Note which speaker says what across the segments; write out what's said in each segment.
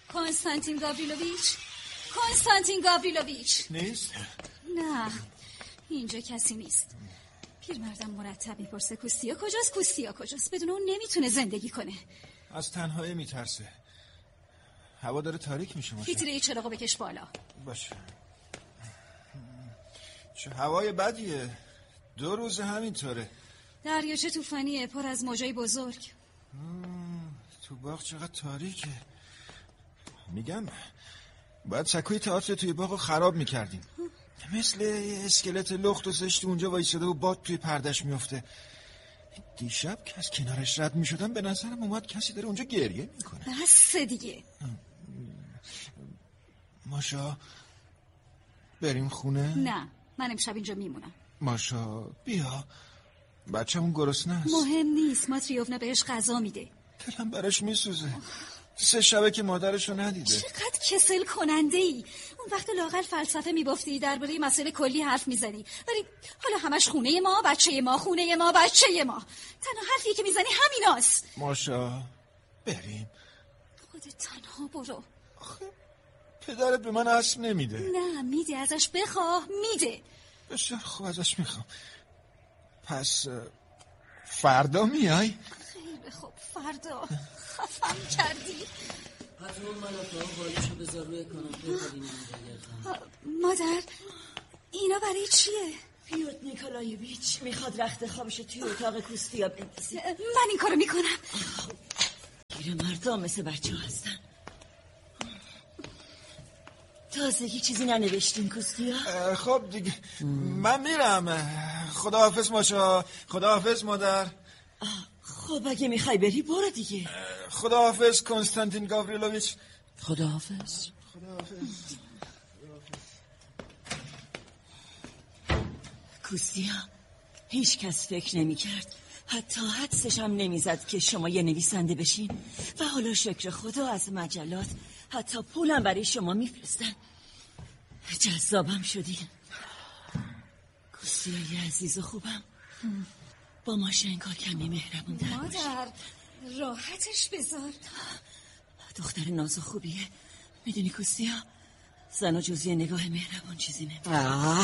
Speaker 1: کنستانتین گاوریلوویچ
Speaker 2: نیست؟
Speaker 1: نه، اینجا کسی نیست. پیرمردم مرتب میپرسه کوستیا کجاست. بدون اون نمیتونه زندگی کنه.
Speaker 2: از تنهایی میترسه. هوا داره تاریک میشه.
Speaker 1: فیتیله چراغو بکش بالا.
Speaker 2: باشه. چه هوای بدیه. 2 روز همینطوره.
Speaker 1: دریاچه طوفانیه، پر از موجای بزرگ.
Speaker 2: تو باغ چقدر تاریکه. میگم باید سکوی تئاتر توی باغو خراب میکردیم. مثل اسکلت لخت و زشتی اونجا وایساده و باد توی پردش میفته. دیشب که از کنارش رد میشدم به نظرم اومد کسی داره اونجا گریه میکنه.
Speaker 1: بس دیگه.
Speaker 2: ماشا بریم خونه؟
Speaker 1: نه، من امشب اینجا میمونم.
Speaker 2: ماشا بیا، بچه‌مون گرسنه است.
Speaker 1: مهم نیست، ماتریوفنا بهش غذا میده.
Speaker 2: دلم براش میسوزه. 3 شبه که مادرشو ندیده.
Speaker 1: چقدر کسل کننده ای. اون وقت لااقل فلسفه میگفتی، درباره مسائل کلی حرف میزنی، ولی حالا همش خونه ما، بچه ما، خونه ما، بچه ما. تنها حرفی که میزنی همیناست.
Speaker 2: ماشا بریم.
Speaker 1: خودت تنها برو.
Speaker 2: پدرت به من اسب نمیده.
Speaker 1: نه میده، ازش بخواه میده.
Speaker 2: بسیار خوب، ازش میخوام. پس فردا میای؟
Speaker 1: خیلی خوب، فردا. خفم کردی.
Speaker 3: پترون منو تو بالشو بذار روی کاناپه ببینیم.
Speaker 1: مادر اینا برای چیه؟
Speaker 4: پیوت نیکولایویچ میخواد رخت خوابشو توی اتاق کوستیا بندازه.
Speaker 1: من این کارو میکنم.
Speaker 4: گیر مردا مثل بچه ها هستن. تازگی چیزی ننوشتین کوستیا؟
Speaker 2: خب دیگه من میرم. خداحافظ ماشا. خداحافظ مادر.
Speaker 4: خب اگه میخوای بری برو دیگه.
Speaker 2: خداحافظ کنستانتین گاوریلوویچ.
Speaker 3: خداحافظ.
Speaker 4: کوستیا هیچ کس فکر نمی کرد، حتی حدسش هم نمی زد که شما یه نویسنده بشین و حالا شکر خدا از مجلات حتی پولم برای شما میفرستن. جذابم شدی کوستیای عزیز و خوبم. با ماشنکا کمی مهربون در باش.
Speaker 1: مادر راحتش بذار.
Speaker 4: دختر ناز و خوبیه. میدونی کوستیا زن و جزی نگاه مهربون چیزی نمی.
Speaker 1: حالا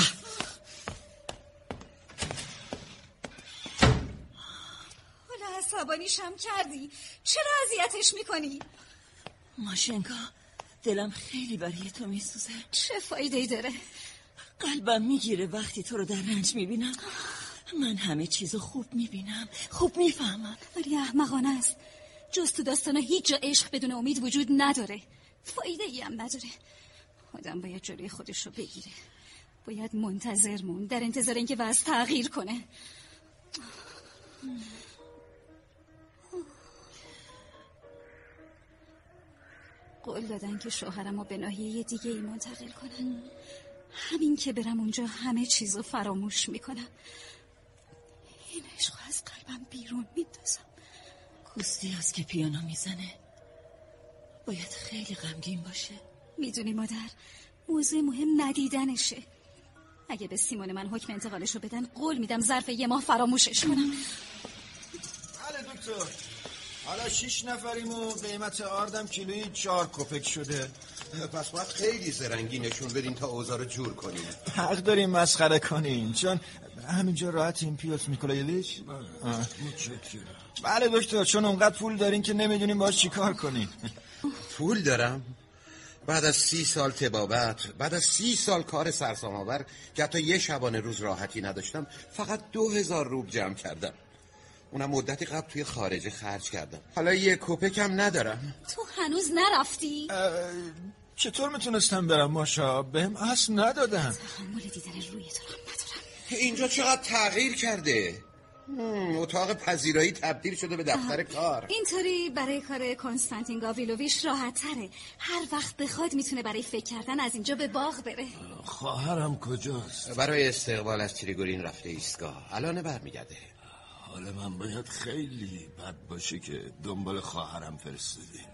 Speaker 1: عصبانیشم کردی. چرا اذیتش میکنی؟
Speaker 4: ماشنکا دلم خیلی برای تو میسوزه.
Speaker 1: چه فایده‌ای داره؟
Speaker 4: قلبم میگیره وقتی تو رو در رنج میبینم. من همه چیزو خوب میبینم، خوب میفهمم،
Speaker 1: ولی احمقانه است. جز تو داستانا هیچ جا عشق بدون امید وجود نداره. فایده ای هم نداره. آدم باید جلوی خودش رو بگیره. باید منتظر مون، در انتظار اینکه وضع تغییر کنه. قول دادن که شوهرم رو به ناحیه دیگه ای منتقل کنن. همین که برم اونجا همه چیزو فراموش میکنم. این عشق از قلبم بیرون میندازم.
Speaker 4: کوستی از که پیانو میزنه باید خیلی غمگین باشه.
Speaker 1: میدونی مادر، موضوع مهم ندیدنشه. اگه به سیمون من حکم انتقالشو بدن قول میدم ظرف 1 ماه فراموشش کنم.
Speaker 2: بله دکتر، حالا 6 نفریم و قیمت آردم کیلویی 4 کپک شده.
Speaker 5: پس باید خیلی زرنگی نشون بدین تا اوضاع رو جور کنین.
Speaker 2: حق داریم مسخره کنین، چون همینجا راحتیم پیوتر نیکولایویچ.
Speaker 6: متشکرم.
Speaker 2: بله دکتر، چون اونقدر پول دارین که نمیدونیم باید چی کار کنین.
Speaker 5: پول دارم؟ بعد از 30 سال طبابت، بعد از 30 سال کار سرسام‌آور که حتی 1 شبانه روز راحتی نداشتم، فقط 2000 روبل جمع کردم. اونم مدتی قبل توی خارجه خرج کردم. حالا 1 کپک هم ندارم.
Speaker 1: تو هنوز نرفتی؟
Speaker 2: چطور میتونستم برم ماشا؟ بهم اسب ندادن.
Speaker 1: تحمل دیدن روی تو هم ندارم.
Speaker 5: اینجا چقدر تغییر کرده. اتاق پذیرایی تبدیل شده به دفتر کار.
Speaker 1: اینطوری برای کار کنستانتین گاوریلوویچ راحت تره. هر وقت بخواد میتونه برای فکر کردن از اینجا به باغ بره.
Speaker 6: خواهرم کجاست؟
Speaker 5: برای استقبال از تریگورین رفته ایستگاه. الان برمیگرده.
Speaker 6: حالا من باید خیلی بد باشه که دنبال خواهرم فرستادیم.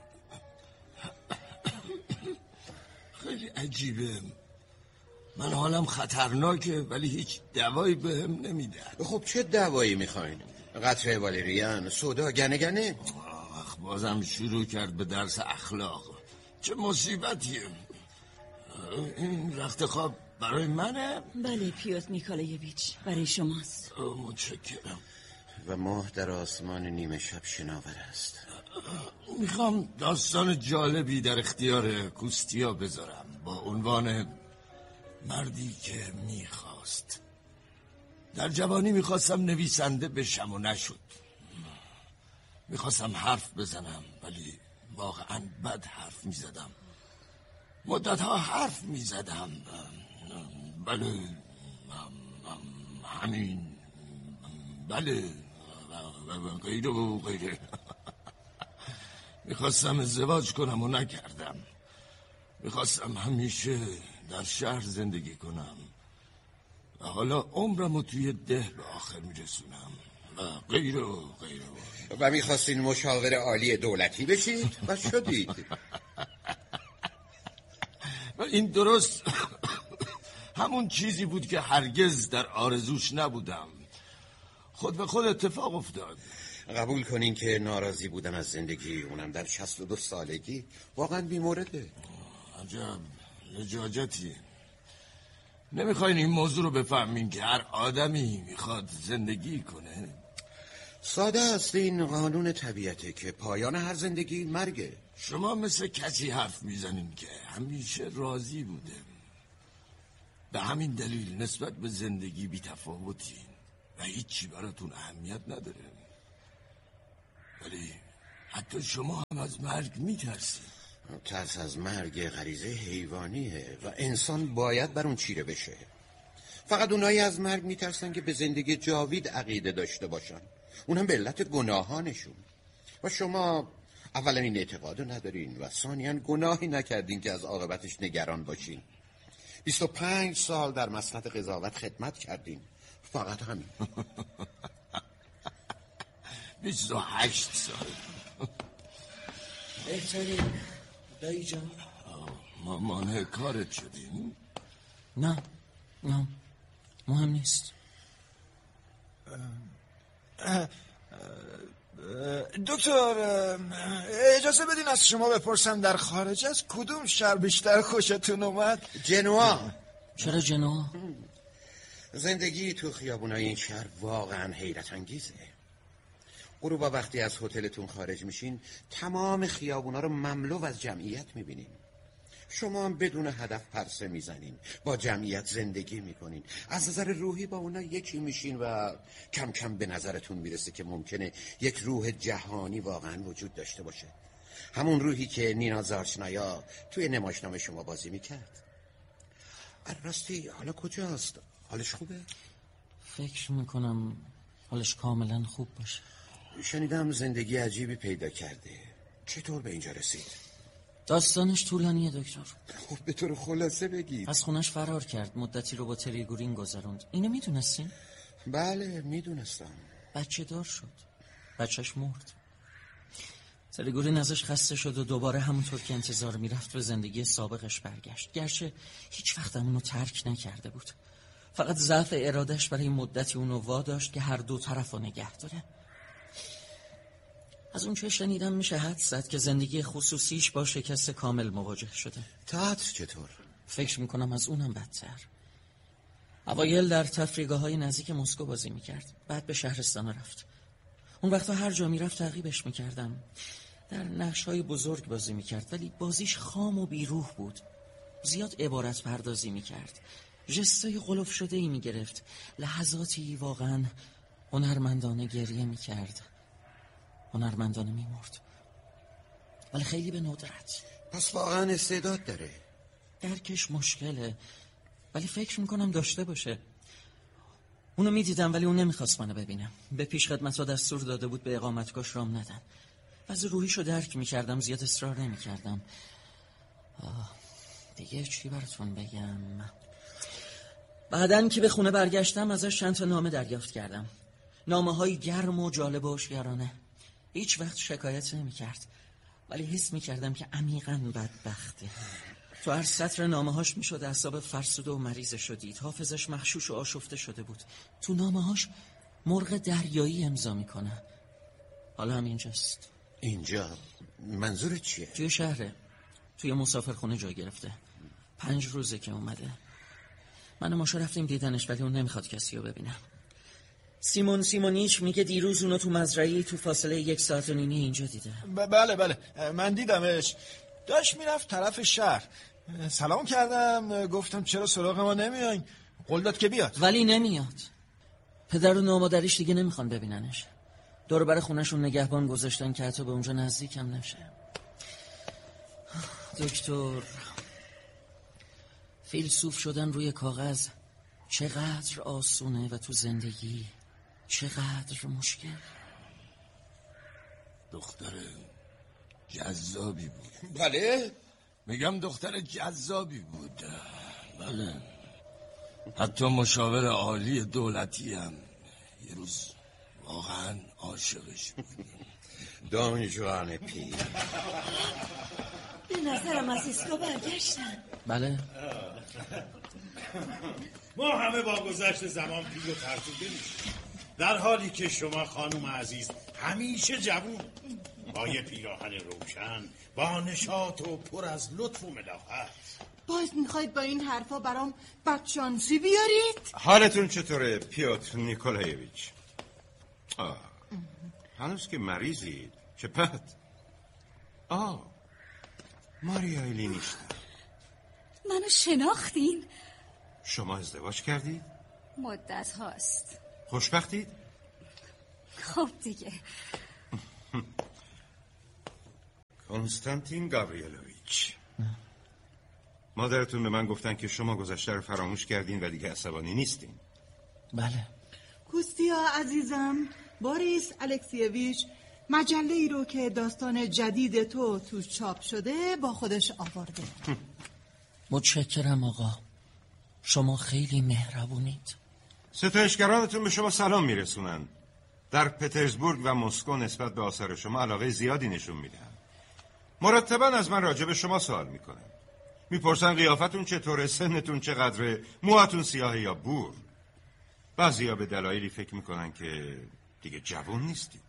Speaker 6: خیلی عجیبه. من حالم خطرناکه ولی هیچ دوایی بهم نمیدن.
Speaker 5: خب چه دوایی میخواین؟ قطره والریان، سودا، گنه؟
Speaker 6: بازم شروع کرد به درس اخلاق. چه مصیبتیه. این رخت خواب برای منه؟
Speaker 4: بله پیوت نیکولایویچ، برای شماست.
Speaker 6: متشکرم.
Speaker 5: و ماه در آسمان نیمه شب شناور است.
Speaker 6: میخوام داستان جالبی در اختیار کوستیا بذارم با عنوان مردی که میخواست. در جوانی میخواستم نویسنده بشم و نشد. میخواستم حرف بزنم ولی واقعا بد حرف میزدم. مدتها حرف میزدم. بله همین، بله غیره و غیره. میخواستم ازدواج کنم و نکردم. میخواستم همیشه در شهر زندگی کنم و حالا عمرمو توی ده به آخر میرسونم و غیره و غیره.
Speaker 5: و میخواستین مشاور عالی دولتی بشید و شدید.
Speaker 6: و این درست همون چیزی بود که هرگز در آرزوش نبودم. خود به خود اتفاق افتاد.
Speaker 5: قبول کنین که ناراضی بودن از زندگی، اونم در 62 سالگی، واقعا بی‌مورده.
Speaker 6: عجب لجاجتی. نمیخواین این موضوع رو بفهمین که هر آدمی میخواد زندگی کنه؟
Speaker 5: ساده است، این قانون طبیعته که پایان هر زندگی مرگه.
Speaker 6: شما مثل کسی حرف میزنین که همیشه راضی بوده. به همین دلیل نسبت به زندگی بی‌تفاوتین و هیچی براتون اهمیت نداره. ولی حتی شما هم از مرگ میترسید.
Speaker 5: ترس از مرگ غریزه حیوانیه و انسان باید بر اون چیره بشه. فقط اونایی از مرگ میترسن که به زندگی جاوید عقیده داشته باشن، اونم به علت گناهانشون. و شما اولا این اعتقادو ندارین و ثانیاً گناهی نکردین که از عاقبتش نگران باشین. 25 سال در مسند قضاوت خدمت کردین، فقط همین.
Speaker 6: 28 سال.
Speaker 3: بهترین دایی جان.
Speaker 6: ما مانع کارت شدیم؟
Speaker 3: نه مهم نیست.
Speaker 2: دکتر اجازه بدین از شما بپرسم در خارج از کدوم شهر بیشتر خوشتون اومد؟
Speaker 5: جنوا.
Speaker 3: چرا جنوا؟
Speaker 5: زندگی تو خیابونای این شهر واقعا حیرت انگیزه. غروبا وقتی از هتلتون خارج میشین تمام خیابونا رو مملو از جمعیت میبینین. شما هم بدون هدف پرسه میزنین، با جمعیت زندگی میکنین، از نظر روحی با اونا یکی میشین و کم کم به نظرتون میرسه که ممکنه یک روح جهانی واقعا وجود داشته باشه. همون روحی که نینا زارچنایا توی نمایشنامه شما بازی میکرد. راستی حالا کجاست؟ حالش خوبه؟
Speaker 3: فکر میکنم حالش کاملا خوب باشه.
Speaker 5: شنیدم زندگی عجیبی پیدا کرده. چطور به اینجا رسید؟
Speaker 3: داستانش طولانیه دکتر.
Speaker 5: خب به طور خلاصه بگید.
Speaker 3: از خونش فرار کرد، مدتی رو با تریگورین گذروند. اینو میدونستین؟
Speaker 5: بله میدونستم.
Speaker 3: بچه دار شد، بچهش مرد. تریگورین ازش خسته شد و دوباره همونطور که انتظار میرفت به زندگی سابقش برگشت. گرچه هیچ وقت اونو ترک نکرده بود، فقط ضعف ارادش برای مدتی اونو واداشت که هر دو طرف رو نگه داره. از اون چه شنیدم میشه حدس زد که زندگی خصوصیش با شکست کامل مواجه شده.
Speaker 5: تئاتر چطور؟
Speaker 3: فکر میکنم از اونم بدتر. اوایل در تفریحگاه‌های نزدیک مسکو بازی میکرد، بعد به شهرستان رفت. اون وقتا هر جا میرفت تعقیبش میکردم. در نقش‌های بزرگ بازی میکرد ولی بازیش خام و بیروح بود. زیاد عبارت پردازی میکرد، ژستای قلف شده‌ای میگرفت، لحظاتی واقعا هنرمندانه گریه میکرد، هنرمندانه میمرد، ولی خیلی به ندرت.
Speaker 5: پس واقعا استعداد داره.
Speaker 3: درکش مشکله، ولی فکر میکنم داشته باشه. اونو میدیدم ولی اون نمیخواست منو ببینم. به پیش خدمت‌ها دستور داده بود به اقامتگاهش رام ندن. وضع روحیشو درک میکردم، زیاد اصرار نمیکردم. دیگه چی براتون بگم؟ بعدن که به خونه برگشتم ازش چند تا نامه دریافت کردم. نامه‌های گرم و جالب و هوشیارانه. هیچ وقت شکایت نمی‌کرد، ولی حس می‌کردم که عمیقاً بدبخته. تو هر سطر نامه‌هاش میشد اعصاب فرسوده و مریض شدید. حافظش مغشوش و آشفته شده بود. تو نامه‌هاش مرغ دریایی امضا میکنه. حالا هم اینجاست.
Speaker 5: اینجا؟ منظورت چیه؟
Speaker 3: توی شهره. توی مسافرخونه جا گرفته. 5 روزه که اومده. من و ماشا رفتیم دیدنش، ولی اون نمیخواد کسی رو ببینم. سیمونیچ میگه دیروز اونو تو مزرعه‌ای تو فاصله 1.5 ساعت اینجا دیده.
Speaker 2: بله من دیدمش. داشت میرفت طرف شهر. سلام کردم، گفتم چرا سراغ ما نمیاین؟ قول داد که بیاد.
Speaker 3: ولی نمیاد. پدر و مادرش دیگه نمیخوان ببیننش. دور بر خونه‌شون نگهبان گذاشتن که حتی به اونجا نزدیک هم نشه. دکتر، فیلسوف شدن روی کاغذ چقدر آسونه و تو زندگی چقدر مشکل.
Speaker 6: دختر جذابی بود.
Speaker 5: بله؟
Speaker 6: میگم دختر جذابی بود. بله. حتی مشاور عالی دولتی هم یه روز واقعا عاشقش بود.
Speaker 5: دان جوان پیر.
Speaker 4: به نظرم از ایستگاه برگشتن.
Speaker 3: بله.
Speaker 7: ما همه با گذشت زمان پیر و فرسوده میشیم، در حالی که شما خانم عزیز همیشه جوون، با یه پیراهن روشن، با نشاط و پر از لطف و ملاحت.
Speaker 8: باید میخواید با این حرفا برام بدشانسی بیارید؟
Speaker 5: حالتون چطوره پیوتر نیکولایویچ؟ هنوز که مریضید. چه بد. ماریا ایلینیشتا.
Speaker 1: منو شناختین؟
Speaker 5: شما ازدواج کردید؟
Speaker 1: مدت هاست.
Speaker 5: خوشبختید؟
Speaker 1: خب دیگه.
Speaker 5: کنستانتین گابریلویچ، مادرتون به من گفتن که شما گذشته رو فراموش کردین و دیگه عصبانی نیستین.
Speaker 3: بله.
Speaker 8: کوستیا عزیزم، بوریس الکسیویچ مجله ای رو که داستان جدید تو چاپ شده با خودش آورده.
Speaker 3: متشکرم آقا، شما خیلی مهربونید.
Speaker 5: ستایشگرانتون به شما سلام میرسونن. در پترزبورگ و مسکو نسبت به آثار شما علاقه زیادی نشون میدن. مرتبا از من راجع به شما سوال میکنن. میپرسن قیافتون چطوره، سنتون چقدره، موهاتون سیاهه یا بور. بعضیا به دلایلی فکر میکنن که دیگه جوان نیستید.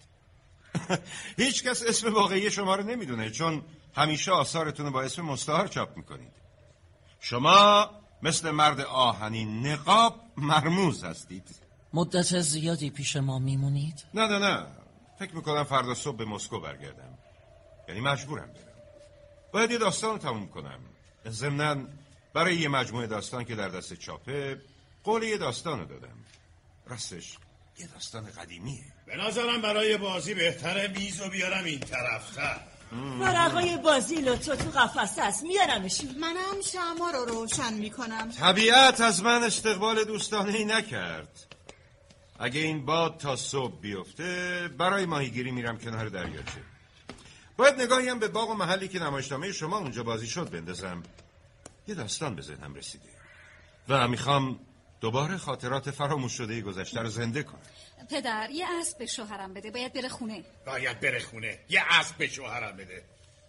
Speaker 5: هیچ کس اسم واقعی شما رو نمیدونه، چون همیشه آثارتون رو با اسم مستعار چاپ میکنید. شما مثل مرد آهنی نقاب مرموز هستید.
Speaker 3: مدت زیادی پیش ما میمونید؟
Speaker 5: نه فکر میکنم فردا صبح به مسکو برگردم. یعنی مجبورم برم. باید یه داستان رو تموم کنم. ضمناً برای یه مجموعه داستان که در دست چاپه قول یه داستان رو دادم. راستش یه داستان قدیمیه.
Speaker 7: به نظرم برای بازی بهتره میز رو بیارم این طرفتر.
Speaker 4: ورقای بازی لطفا تو قفسه است، میارمش.
Speaker 8: منم شمع رو روشن میکنم.
Speaker 5: طبیعت از من استقبال دوستانه‌ای نکرد. اگه این باد تا صبح بیفته برای ماهیگیری میرم کنار دریاچه. باید نگاهی هم به باغ و محلی که نمایشنامه شما اونجا بازی شد بندازم. یه داستان به ذهنم رسیده و میخوام دوباره خاطرات فراموش شده گذشته رو زنده کنم.
Speaker 1: پدر، یه اسب به شوهرم بده، باید بره خونه.
Speaker 7: یه اسب به شوهرم بده.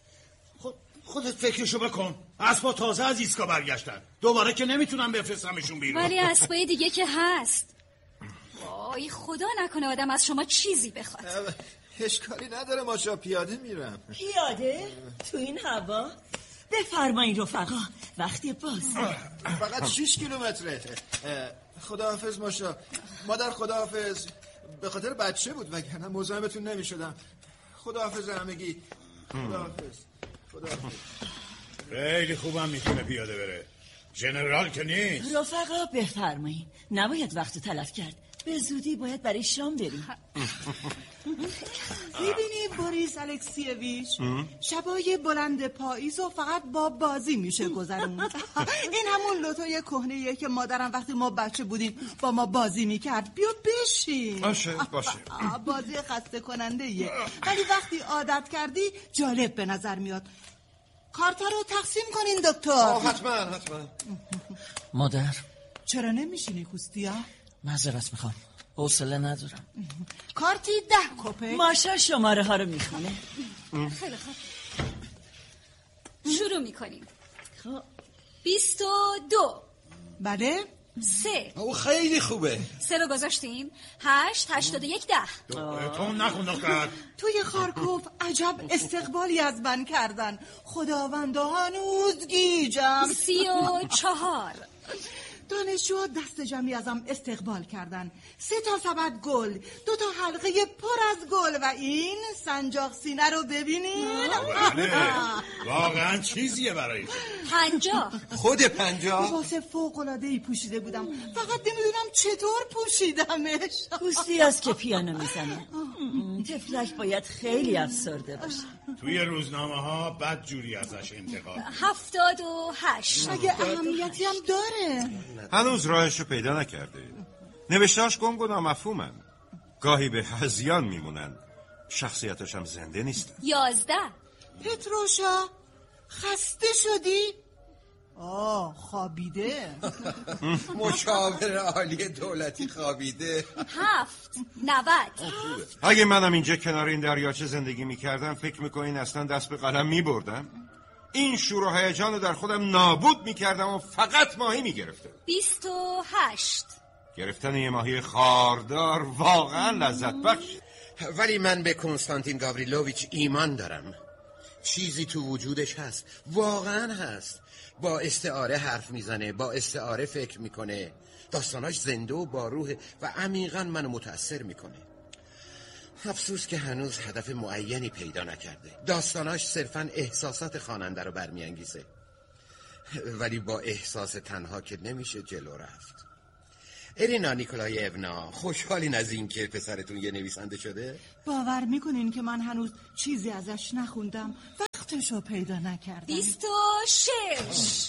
Speaker 7: خودت فکرشو بکن. اسبا تازه از ایستگاه برگشتن، دوباره که نمیتونم بفرستمشون بیرون.
Speaker 1: ولی اسبای دیگه که هست. وای خدا نکنه آدم از شما چیزی بخواد.
Speaker 2: اشکالی نداره، ماشا پیاده میرم.
Speaker 4: پیاده؟ تو این هوا؟ بفرمایید رفقا، وقتی باز.
Speaker 2: فقط 6 کیلومتره. خداحافظ ماشا. مادر خداحافظ. به خاطر بچه بود وگرنه مزاحمتون نمیشدم. خداحافظ همگی. خداحافظ.
Speaker 7: خیلی خوبم میتونه پیاده بره. ژنرال که نیست.
Speaker 4: رفقا بفرمایید، نباید وقت تلف کرد. به زودی باید برای شام بریم.
Speaker 8: ببینی بوریس الکسیویچ، شبای بلند پاییز و فقط با بازی میشه گذروند. این همون لوتوی کهنه‌ایه که مادرم وقتی ما بچه بودیم با ما بازی میکرد. بیا بشین.
Speaker 5: باشه.
Speaker 8: بازی خسته کننده ایه، ولی وقتی عادت کردی جالب به نظر میاد. کارتا رو تقسیم کنین دکتر.
Speaker 5: حتما.
Speaker 3: مادر،
Speaker 8: چرا نمیشینی کوستیا؟
Speaker 3: معذرت میخوام، حوصله ندارم.
Speaker 8: کارتی 10 کپک.
Speaker 4: ماشا شماره ها رو میخونه.
Speaker 1: خیلی خوب، شروع میکنیم.
Speaker 4: خب
Speaker 1: 22.
Speaker 8: بله
Speaker 1: 3.
Speaker 5: او خیلی خوبه.
Speaker 1: 3 رو گذاشتیم. 8 81 10.
Speaker 7: تو نخون دختر.
Speaker 8: توی خارکوف عجب استقبالی از من کردن. خداوندا هنوز گیجم.
Speaker 1: 34.
Speaker 8: دانشجوها دست جمعی ازم استقبال کردن. 3 سبد گل، 2 حلقه پر از گل و این سنجاق سینه رو ببینین.
Speaker 7: واقعا چیزیه برای
Speaker 1: 50.
Speaker 5: خود 50
Speaker 8: لباس فوق‌العاده‌ای پوشیده بودم، فقط نمیدونم چطور پوشیدمش.
Speaker 4: کوستی است که پیانو میزنه. تفلک باید خیلی افسرده باشه.
Speaker 7: توی روزنامه ها بد جوری ازش انتقاد.
Speaker 1: 78.
Speaker 8: اگه اهمیتی هم داره.
Speaker 9: هنوز راهشو پیدا نکرده. نوشتهاش گنگ و نامفهومن. گاهی به هذیان میمونن. شخصیتش هم زنده نیستن.
Speaker 1: 11.
Speaker 8: پتروشا خسته شدی؟ خوابیده.
Speaker 5: مشاور عالی دولتی خوابیده.
Speaker 1: 7. 90.
Speaker 9: اگه منم اینجا کنار این دریاچه زندگی میکردم فکر میکنین اصلا دست به قلم میبردم؟ این شور و هیجان رو در خودم نابود میکردم و فقط ماهی میگرفتم.
Speaker 1: 28.
Speaker 9: گرفتن یه ماهی خاردار واقعا لذت بخش.
Speaker 5: ولی من به کنستانتین گاوریلوویچ ایمان دارم. چیزی تو وجودش هست، واقعا هست. با استعاره حرف میزنه، با استعاره فکر میکنه. داستاناش زنده و با روح و عمیقا منو متأثر میکنه. افسوس که هنوز هدف معینی پیدا نکرده. داستاناش صرفا احساسات خواننده رو برمیانگیزه. ولی با احساس تنها که نمیشه جلو رفت. ارینا نیکولایونا، خوشحالین از این که پسرتون یه نویسنده شده؟
Speaker 8: باور میکنین که من هنوز چیزی ازش نخوندم، وقتشو پیدا نکردم.
Speaker 1: 26.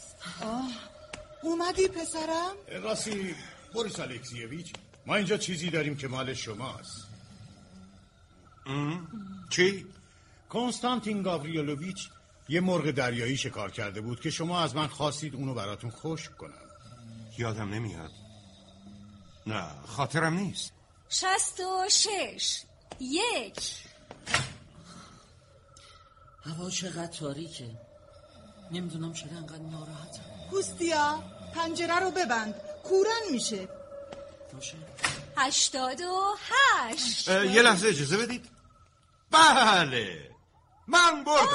Speaker 8: اومدی پسرم؟
Speaker 7: راستی بوریس الکسیویچ، ما اینجا چیزی داریم که مال شماست.
Speaker 9: چی؟
Speaker 7: کنستانتین گاوریلوویچ یه مرغ دریایی شکار کرده بود که شما از من خواستید اونو براتون خشک کنم.
Speaker 9: یادم نمیاد. نه خاطرم نیست.
Speaker 1: 66. 1.
Speaker 3: هوا چقدر تاریکه. نمیدونم چرا انقدر ناراحتم.
Speaker 8: کوستیا پنجره رو ببند، کورن میشه.
Speaker 3: باشه.
Speaker 1: 88.
Speaker 9: یه لحظه اجازه بدید. بله من بردم.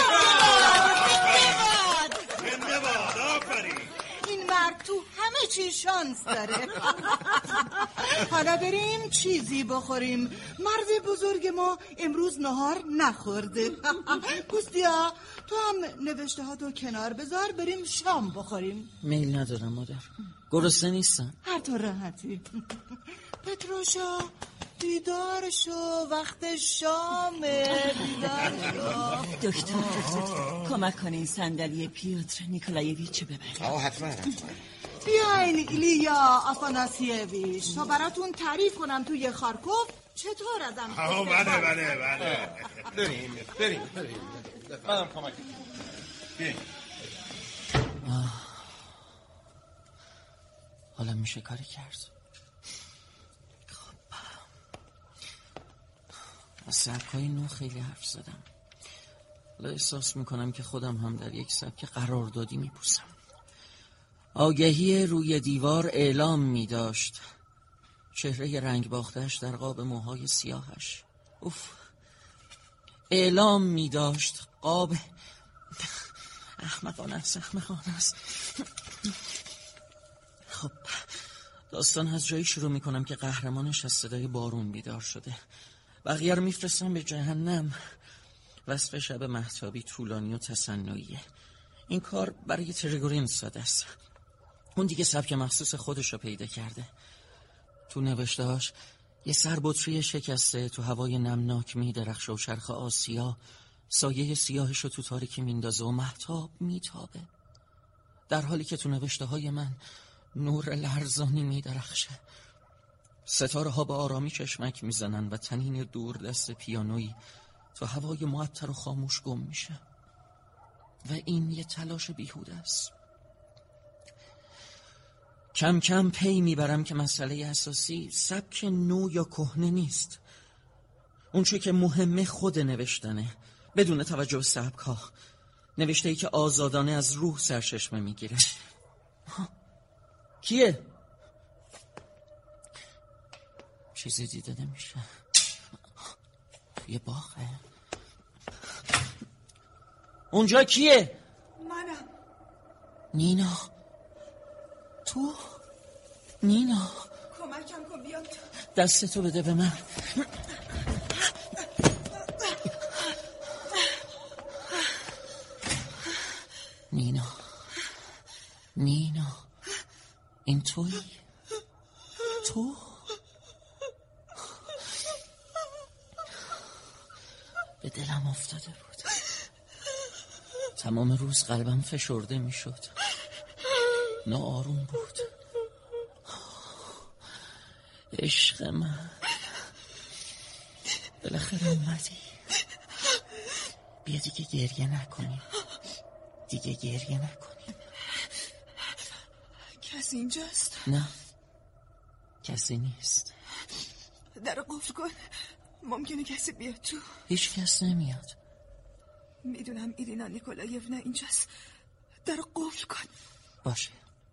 Speaker 7: زنده باد. آفرین.
Speaker 8: این مرد تو همه چی شانس داره. حالا بریم چیزی بخوریم. مرد بزرگ ما امروز نهار نخورده. کوستیا تو هم نوشته ها تو کنار بذار، بریم شام بخوریم.
Speaker 3: میل ندارم مادر، گرسنه نیستم.
Speaker 8: هر طور راحتی. پتروشا بیدار شو، وقت شامه. بیدار شو.
Speaker 4: دکتر کمک کنین صندلی پیوتر نیکولایویچ ببرید.
Speaker 5: حتما.
Speaker 8: بیاین ایلیا آفاناسیویچ تا براتون تعریف کنم توی خارکوف چطور ازم.
Speaker 7: بله.
Speaker 9: بریم منم کمک. بریم.
Speaker 3: حالا میشه کاری کرد. از سبکای نو خیلی حرف زدم. حالا احساس میکنم که خودم هم در یک سبک قراردادی میپوسم. آگهی روی دیوار اعلام میداشت. چهره رنگ باختش در قاب موهای سیاهش. اعلام میداشت قاب احمقانه است. خب داستان از جایی شروع میکنم که قهرمانش از صدای بارون بیدار شده. بقیه رو میفرستم به جهنم. وصف شب مهتابی طولانی و تصنعیه. این کار برای تریگورین ساده است. اون دیگه سبک مخصوص خودش رو پیدا کرده. تو نوشتهاش یه سربطری شکسته تو هوای نمناک میدرخشه و چرخ آسیا سایه سیاهش رو تو تاریکی میندازه و مهتاب میتابه، در حالی که تو نوشته‌های من نور لرزانی میدرخشه. ستاره ها با آرامی چشمک میزنن و تنین دور دست پیانویی تو هوای معطر و خاموش گم میشه و این یه تلاش بیهوده است. کم کم پی میبرم که مسئله اساسی سبک نو یا کهنه نیست. اون چه که مهمه خود نوشتنه، بدون توجه به سبک ها. نوشته‌ای که آزادانه از روح سرچشمه میگیره. کیه؟ چیزی دیده نمیشه. یه باغه. اونجا کیه؟
Speaker 8: منم.
Speaker 3: نینا. تو؟ نینا
Speaker 8: کمکم کن بیام تو.
Speaker 3: دستتو بده به من. نینا این تویی؟ تو؟ به دلم افتاده بود. تمام روز قلبم فشرده می شد. ناآروم بود. عشق من بالاخره اومدی. بیا دیگه گریه نکنیم.
Speaker 8: کسی اینجاست؟
Speaker 3: نه کسی نیست.
Speaker 8: در قفل کن. ممکنه کسی بیاد تو.
Speaker 3: هیچ کس نمیاد.
Speaker 8: میدونم ایرینا نیکولایونا اینجاست. در قفل کن.
Speaker 3: باشه.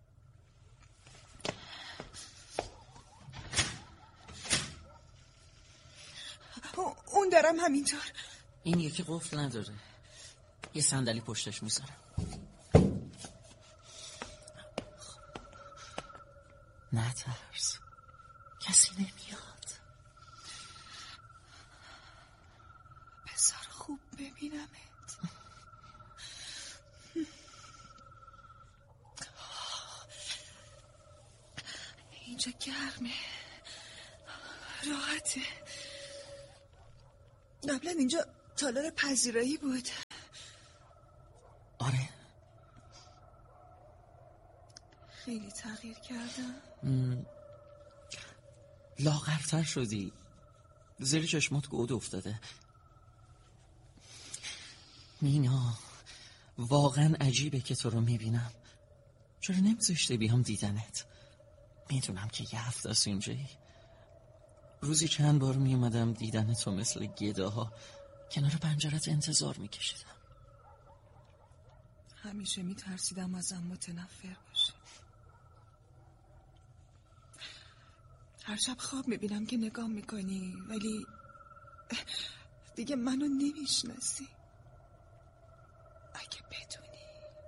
Speaker 8: اون درم همینطور.
Speaker 3: این یکی قفل نداره. یه صندلی پشتش میذارم. نترس، کسی نمیاد.
Speaker 8: بذار خوب ببینمت. اینجا گرمه، راحته. قبلا اینجا تالار پذیرایی بود.
Speaker 3: آره.
Speaker 8: خیلی تغییر کردم.
Speaker 3: لاغرتر شدی. زیر چشمات گود افتاده. نینا واقعا عجیبه که تو رو میبینم. چرا نمیذاشته بیام دیدنت؟ میدونم که یه هفته است اینجایی. روزی چند بار میومدم دیدن تو مثل گداها کنار پنجرت انتظار میکشیدم.
Speaker 8: همیشه میترسیدم ازم متنفر باشی. هر شب خواب میبینم که نگاه میکنی ولی دیگه منو نمیشناسی. اگه بدونی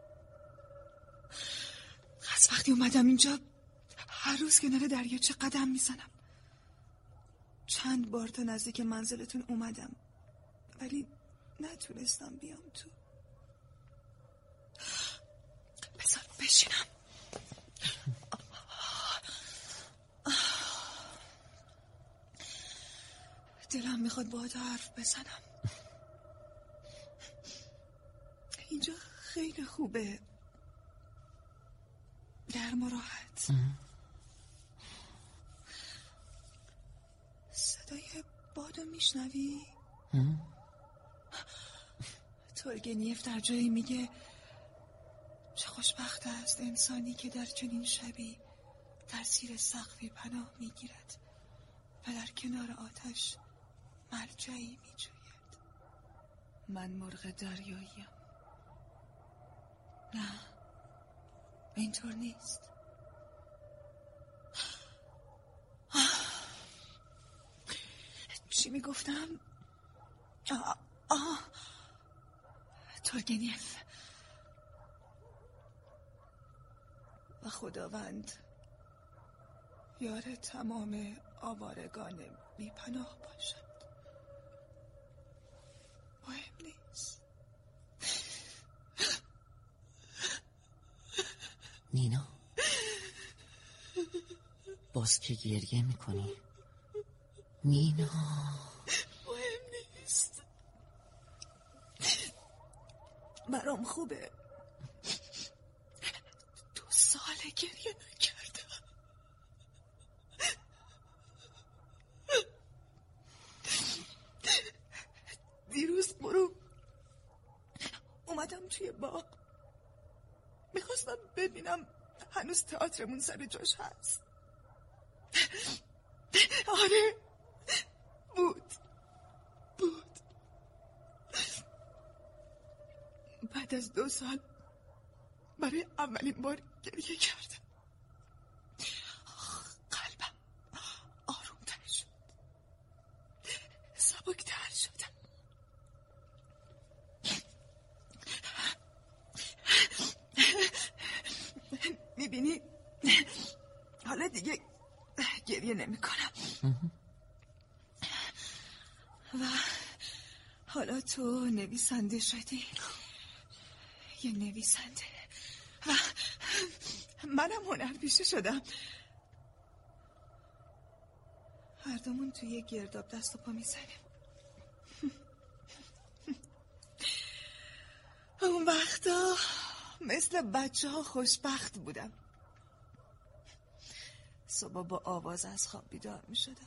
Speaker 8: از وقتی اومدم اینجا هر روز کنار دریاچه قدم میزنم. چند بار تا نزدیک منزلتون اومدم ولی نتونستم بیام تو. بذار بشینم. دلم میخواد باهات حرف بزنم. اینجا خیلی خوبه، گرم و راحت. صدای بادو میشنوی؟ تورگنیف در جایی میگه چه خوشبخت است انسانی که در چنین شبی در زیر سقفی پناه میگیرد و در کنار آتش مرجعی میجوید. من مرغ دریاییم. نه اینطور نیست. چی میگفتم؟ تورگنیف و خداوند یار تمام آوارگان بی‌پناه باشد. مهم نیست.
Speaker 3: نینا باز که گریه میکنی؟ نینا
Speaker 8: مهم نیست. برام خوبه. 2 سال گریه نکردم. دیروز برو اومدم توی باغ، میخواستم ببینم هنوز تئاترمون سر جاش هست. آره بود. بعد از 2 سال برای اولین بار گریه کردم. میبینی حالا دیگه گریه نمی کنم. و حالا تو نویسنده شدی، یه نویسنده، و منم هنرپیشه شدم. هر دومون توی یه گرداب دست و پا میزنیم. اون وقتا مثل بچه ها خوشبخت بودم. صبح با آواز از خواب بیدار می شدم.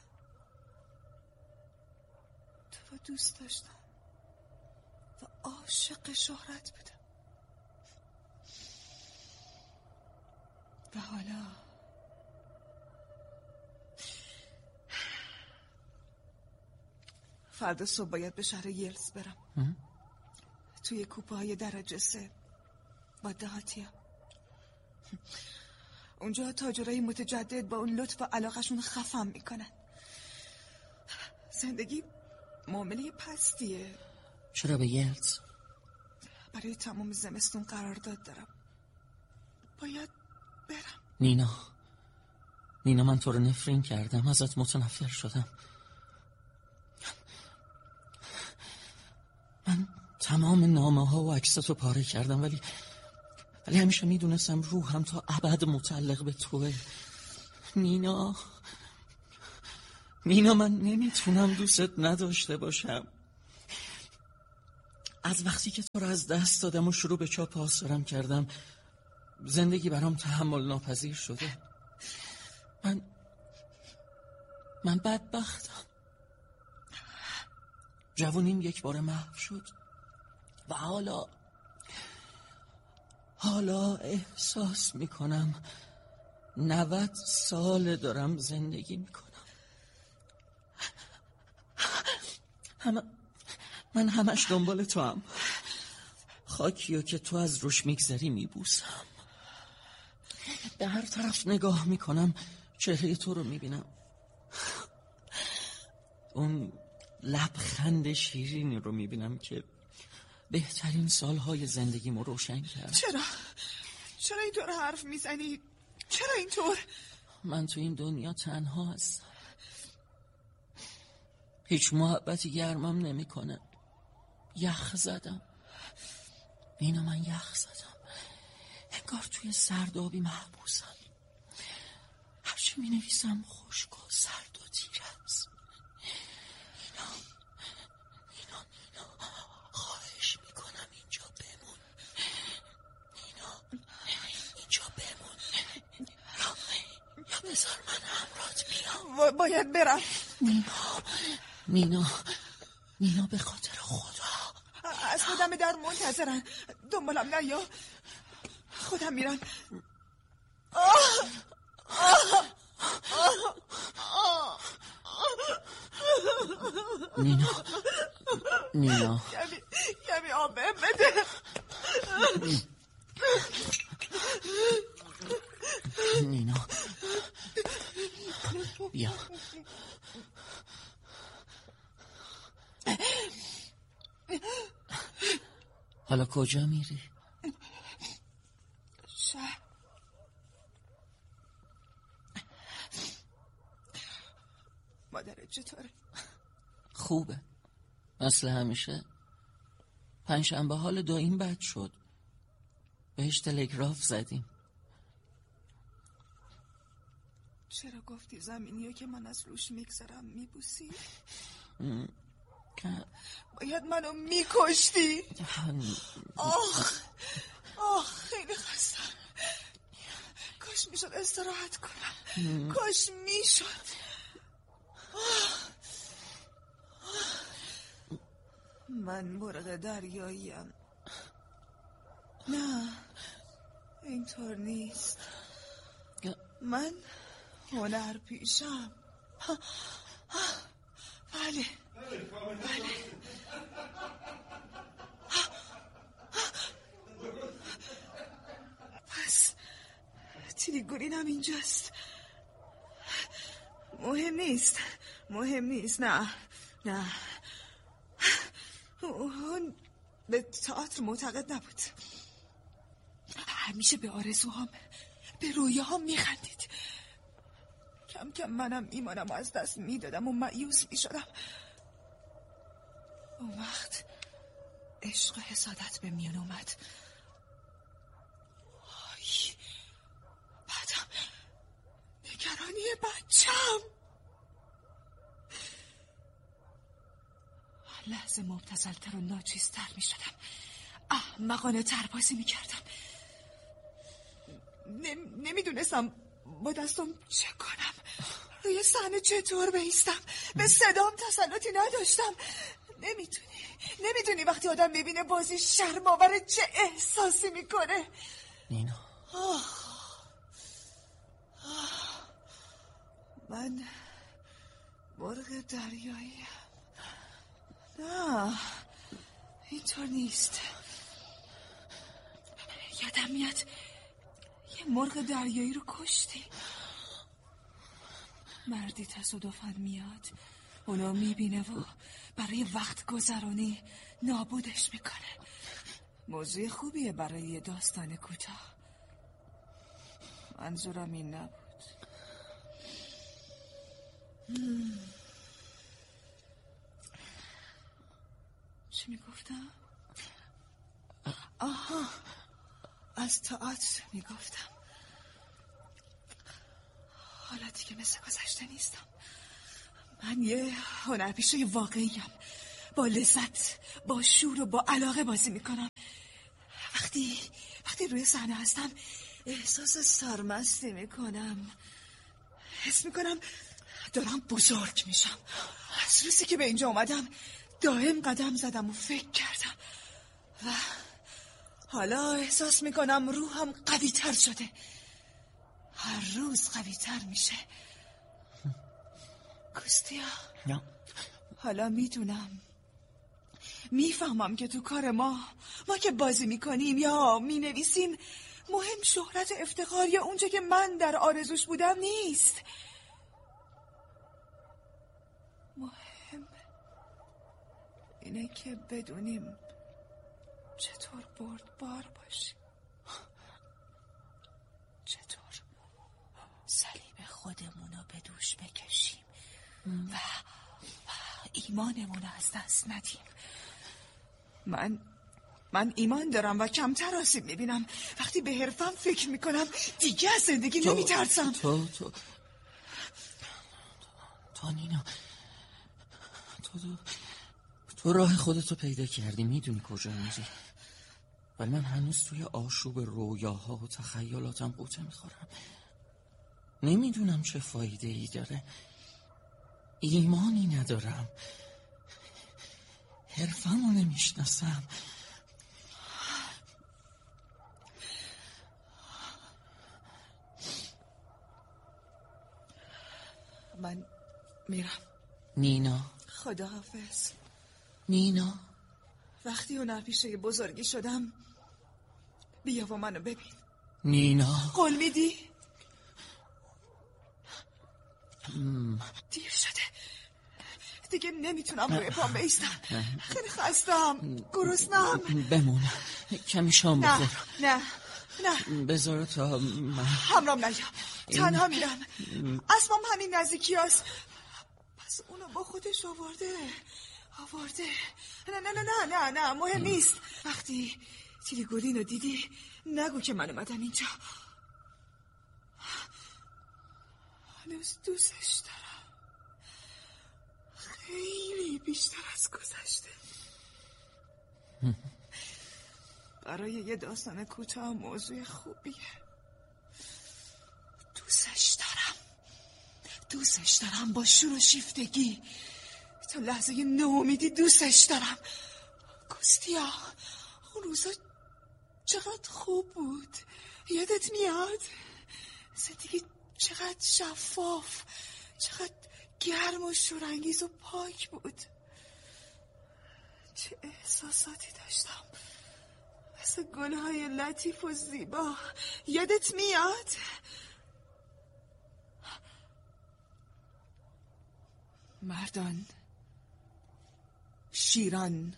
Speaker 8: تو رو دوست داشتم و عاشق شهرت بودم. و حالا فردا صبح باید به شهر یلز برم. توی کوپه های درجه 3 با دهاتیا. اونجا تاجرای متجدد با اون لطف و علاقشون خفم میکنن. زندگی معامله پستیه.
Speaker 3: چرا به یلز؟
Speaker 8: برای تمام زمستون قرارداد دارم. باید برم.
Speaker 3: نینا من تو رو نفرین کردم، ازت متنفر شدم. من تمام نامه ها و عکساتو پاره کردم، ولی همیشه میدونستم روحم تا ابد متعلق به توه. نینا من نمیتونم دوست نداشته باشم. از وقتی که تو رو از دست دادم و شروع به چاپ آثارم کردم، زندگی برام تحمل ناپذیر شده. من بدبختم. جوونیم یک بار محو شد و حالا احساس میکنم 90 سال دارم زندگی میکنم. من همش دنبال تو هم. خاکیو که تو از روش میگذری میبوسم. به هر طرف نگاه میکنم چهره تو رو میبینم. اون لبخند شیرینی رو میبینم که بهترین سالهای زندگیمو روشن کرد.
Speaker 8: چرا اینطور حرف میزنی؟ چرا اینطور؟
Speaker 3: من تو این دنیا تنها هستم. هیچ محبتی گرمم نمیکنه. یخ زدم. اینا من یخ زدم. انگار توی سردابی محبوسم. هرچی می نویسم خشک و سرد و تیر است. نینا خواهش میکنم اینجا بمون. نینا اینجا بمون. یا بذار من همراهت بیام.
Speaker 8: باید برم.
Speaker 3: نینا به خاطر خدا.
Speaker 8: از خودم در منتظرن. دنبالم نیا. خودم میرم.
Speaker 3: نینا
Speaker 8: کمی آب بده.
Speaker 3: نینا بیا. حالا کجا میری؟
Speaker 8: شهر. مادرت چطوره؟
Speaker 3: خوبه مثل همیشه. پنجشنبه حال دایم بد شد. بهش تلگراف زدیم.
Speaker 8: چرا گفتی زمینیو که من از روش میگذرم میبوسی؟ باید منو میکشتی. خیلی خستم. کاش میشد استراحت کنم. کاش میشد. من مرغ دریاییم. نه اینطور نیست. من هنرپیشم. بله. پس تیلیگورینم اینجاست. مهم نیست. نه اون به تئاتر معتقد نبود. همیشه به آرزوهام به رویاها میخندید. کم کم منم ایمانم از دست میدادم و مایوس میشدم. اون وقت عشق و حسادت به میون اومد. بعدم نگرانی بچم. لحظه مبتذل‌تر و ناچیزتر میشدم. احمقانه تر بازی میکردم. نمیدونستم با دستم چه کنم. روی صحنه چطور بایستم. به صدام تسلطی نداشتم. نمیدونی وقتی آدم میبینه بازی شرم‌آور چه احساسی میکنه.
Speaker 3: نینا
Speaker 8: من مرغ دریاییم. نه اینطور نیست. یادم میاد یه مرغ دریایی رو کشتی. مردی تصادفاً میاد اونو میبینه و برای وقت گذرانی نابودش میکنه. موضوع خوبیه برای یه داستان کوتاه. منظورم این نبود. چی میگفتم؟ آها، از تئاتر میگفتم. حالا دیگه مثل گذشته نیستم. من یه هنرپیشه واقعیم. با لذت، با شور و با علاقه بازی میکنم. وقتی روی صحنه هستم احساس سرمستی میکنم. حس میکنم دارم بزرگ میشم. از روزی که به اینجا اومدم دائم قدم زدم و فکر کردم و حالا احساس میکنم روحم قوی تر شده. هر روز قوی تر میشه. کوستیا
Speaker 3: نه.
Speaker 8: حالا میفهمم که تو کار ما که بازی میکنیم یا مینویسیم مهم شهرت و افتخار یا اونجا که من در آرزوش بودم نیست. مهم اینه که بدونیم چطور بردبار باشیم. چطور صلیب خودمونو به دوش بکشیم و ایمانمونو از دست ندیم. من ایمان دارم و کمتر آسیب میبینم. وقتی به حرفم فکر میکنم دیگه از زندگی نمیترسم.
Speaker 3: تو نینا، تو راه خودتو پیدا کردی، میدونی کجا میری. ولی من هنوز توی آشوب رویاها و تخیلاتم قوطه میخورم. نمیدونم چه فایده ای داره. ایمانی ندارم. حرفمو نمیشناسم.
Speaker 8: من میرم.
Speaker 3: نینا،
Speaker 8: خداحافظ.
Speaker 3: نینا،
Speaker 8: وقتی هنرپیشه بزرگی شدم بیا و منو ببین.
Speaker 3: نینا،
Speaker 8: قول میدی؟ دیر شده دیگه، نمیتونم روی پام بایستم. خیلی خستم، گرسنم.
Speaker 3: بمون، کمی شام بخور.
Speaker 8: نه
Speaker 3: بذار تا من
Speaker 8: همرام نیا. تنها میرم. اسمم همین نزدیکی هست. پس اونو با خودش آورده. نه مهم نیست. وقتی تیلیگولینو دیدی نگو که من اومدم اینجا. هنوز دوستش دارم، خیلی بیشتر از گذشته. برای یه داستان کوتاه موضوع خوبیه. دوستش دارم با شور و شیفتگی. تا لحظه ناامیدی دوستش دارم. کوستیا، اون روزا چقدر خوب بود. یادت میاد؟ زندگی چقدر شفاف، چقدر گرم و شورانگیز و پاک بود. چه احساساتی داشتم، مثل گلهای لطیف و زیبا. یادت میاد؟ مردان، شیران،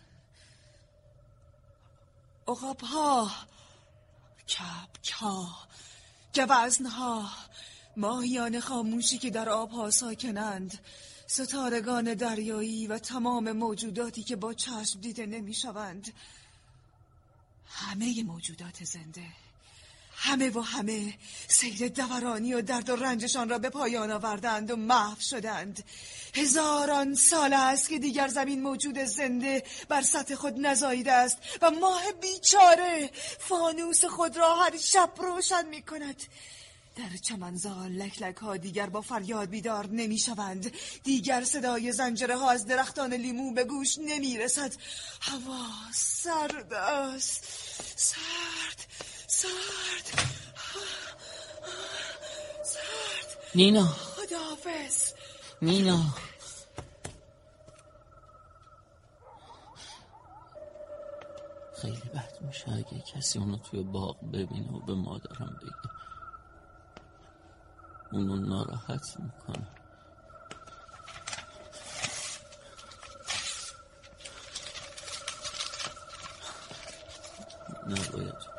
Speaker 8: عقاب‌ها، کبک‌ها، گوزنها، ماهیان خاموشی که در آبها ساکنند، ستارگان دریایی و تمام موجوداتی که با چشم دیده نمیشوند. همه موجودات زنده، همه و همه سیر دورانی و درد و رنجشان را به پایان آوردند و محو شدند. هزاران سال است که دیگر زمین موجود زنده بر سطح خود نزاییده است و ماه بیچاره فانوس خود را هر شب روشن می کند. در چمنزار لکلک ها دیگر با فریاد بیدار نمی شوند. دیگر صدای زنجره ها از درختان لیمو به گوش نمی رسد. هوا سرد است، سرد.
Speaker 3: نینا،
Speaker 8: خداحافظ.
Speaker 3: نینا، خیلی بد میشه اگه کسی اونو توی باغ ببینه و به مادرم بگه. اونو ناراحت میکنه. نباید